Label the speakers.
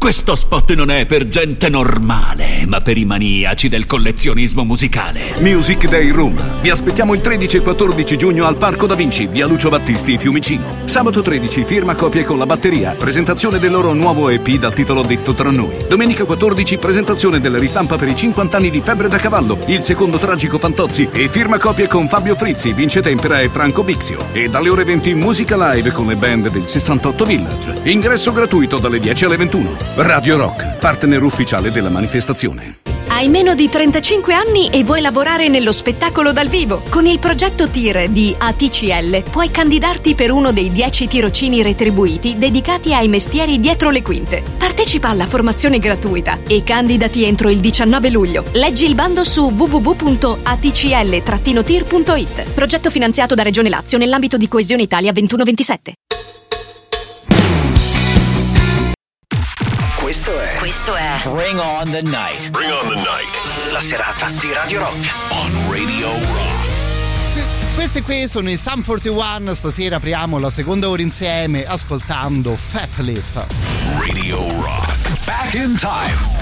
Speaker 1: Questo spot non è per gente normale, ma per i maniaci del collezionismo musicale.
Speaker 2: Music Day Room. Vi aspettiamo il 13 e 14 giugno al Parco Da Vinci, via Lucio Battisti, Fiumicino. Sabato 13, firma copie con la batteria, presentazione del loro nuovo EP dal titolo Detto tra noi. Domenica 14, presentazione della ristampa per i 50 anni di Febbre da Cavallo, il secondo tragico Fantozzi, e firma copie con Fabio Frizzi, Vince Tempera e Franco Bixio. E dalle ore 20 musica live con le band del 68 Village. Ingresso gratuito dalle 10 alle 21. Radio Rock, partner ufficiale della manifestazione.
Speaker 3: Hai meno di 35 anni e vuoi lavorare nello spettacolo dal vivo? Con il progetto TIR di ATCL puoi candidarti per uno dei 10 tirocini retribuiti dedicati ai mestieri dietro le quinte. Partecipa alla formazione gratuita e candidati entro il 19 luglio. Leggi il bando su www.atcl-tir.it. Progetto finanziato da Regione Lazio nell'ambito di Coesione Italia 21-27.
Speaker 4: Questo è
Speaker 5: Bring on the Night.
Speaker 6: Bring on the night.
Speaker 4: la serata di Radio Rock.
Speaker 6: On Radio Rock.
Speaker 7: Questi qui sono i Sum 41. Stasera apriamo la seconda ora insieme ascoltando Fat Lip.
Speaker 6: Radio Rock. Back in time.